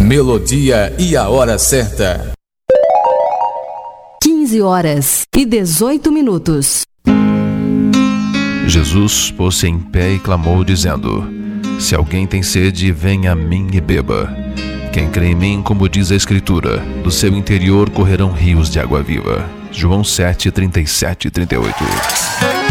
Melodia e a hora certa. 15h18. Jesus pôs-se em pé e clamou, dizendo: Se alguém tem sede, venha a mim e beba. Quem crê em mim, como diz a Escritura, do seu interior correrão rios de água viva. João 7, 37 e 38.